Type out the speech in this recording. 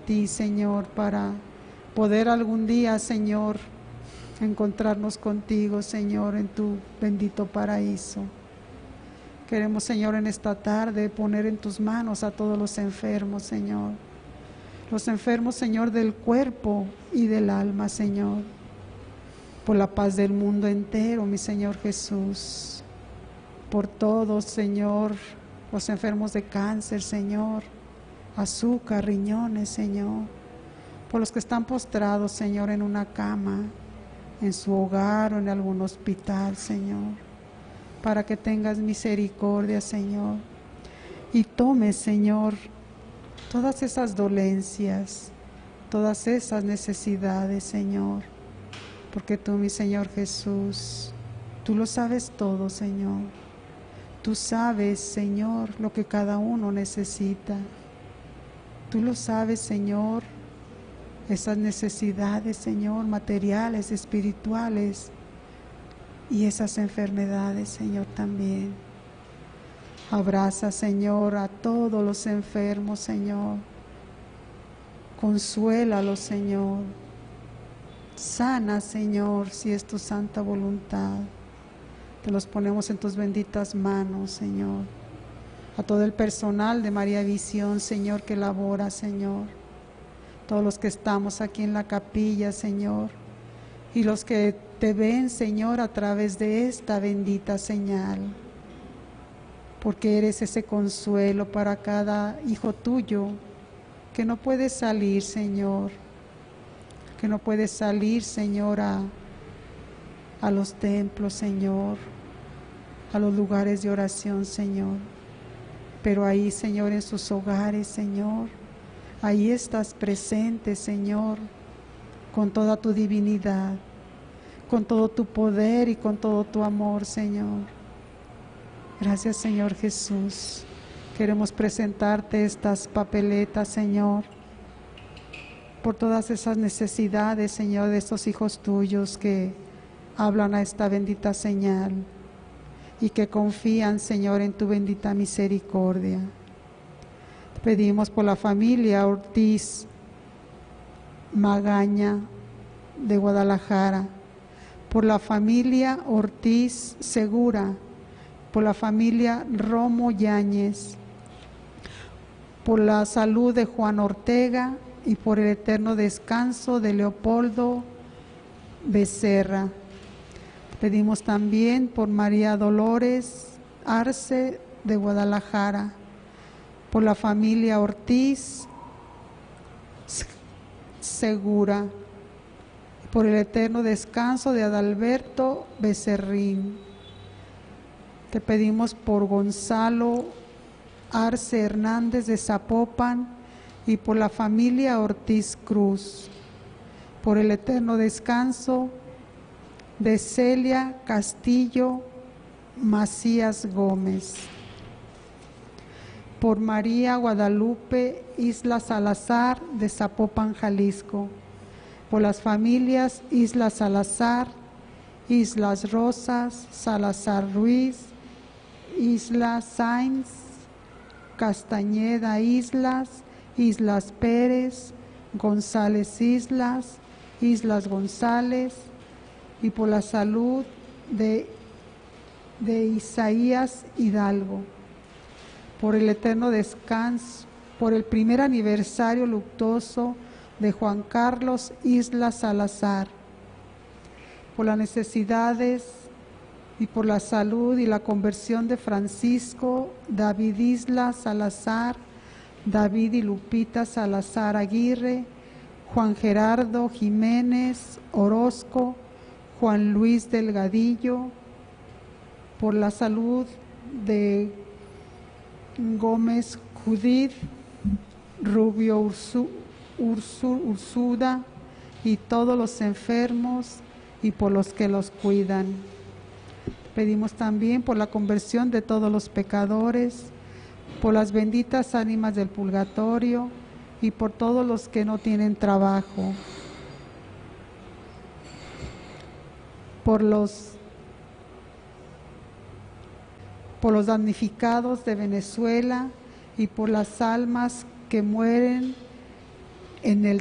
ti, Señor, para poder algún día, Señor, encontrarnos contigo, Señor, en tu bendito paraíso. Queremos, Señor, en esta tarde poner en tus manos a todos los enfermos, Señor. Los enfermos, Señor, del cuerpo y del alma, Señor. Por la paz del mundo entero, mi Señor Jesús. Por todos, Señor, los enfermos de cáncer, Señor. Azúcar, riñones, Señor. Por los que están postrados, Señor, en una cama, en su hogar o en algún hospital, Señor. Para que tengas misericordia, Señor. Y tome, Señor, todas esas dolencias, todas esas necesidades, Señor. Porque tú, mi Señor Jesús, tú lo sabes todo, Señor. Tú sabes, Señor, lo que cada uno necesita. Tú lo sabes, Señor, esas necesidades, Señor, materiales, espirituales, y esas enfermedades, Señor, también. Abraza, Señor, a todos los enfermos, Señor. Consuélalos, Señor. Sana, Señor, si es tu santa voluntad. Te los ponemos en tus benditas manos, Señor. A todo el personal de María Visión, Señor, que labora, Señor. Todos los que estamos aquí en la capilla, Señor. Y los que te ven, Señor, a través de esta bendita señal. Porque eres ese consuelo para cada hijo tuyo que no puede salir, Señor. Que no puede salir, Señor, a los templos, Señor. A los lugares de oración, Señor. Pero ahí, Señor, en sus hogares, Señor, ahí estás presente, Señor, con toda tu divinidad, con todo tu poder y con todo tu amor, Señor. Gracias, Señor Jesús. Queremos presentarte estas papeletas, Señor, por todas esas necesidades, Señor, de estos hijos tuyos que hablan a esta bendita señal y que confían, Señor, en tu bendita misericordia. Te pedimos por la familia Ortiz Magaña de Guadalajara, por la familia Ortiz Segura, por la familia Romo Yáñez, por la salud de Juan Ortega y por el eterno descanso de Leopoldo Becerra. Pedimos también por María Dolores Arce de Guadalajara, por la familia Ortiz Segura, por el eterno descanso de Adalberto Becerrín. Te pedimos por Gonzalo Arce Hernández de Zapopan y por la familia Ortiz Cruz, por el eterno descanso de Celia Castillo Macías Gómez, por María Guadalupe Isla Salazar de Zapopan, Jalisco, por las familias Isla Salazar, Islas Rosas, Salazar Ruiz, Isla Sainz, Castañeda Islas, Islas Pérez, González Islas, Islas González, y por la salud de Isaías Hidalgo, por el eterno descanso, por el primer aniversario luctuoso de Juan Carlos Isla Salazar, por las necesidades y por la salud y la conversión de Francisco David Isla Salazar, David y Lupita Salazar Aguirre, Juan Gerardo Jiménez Orozco, Juan Luis Delgadillo, por la salud de Gómez Judith, Rubio Ursuda y todos los enfermos y por los que los cuidan. Pedimos también por la conversión de todos los pecadores, por las benditas ánimas del purgatorio y por todos los que no tienen trabajo, por los damnificados de Venezuela y por las almas que mueren en el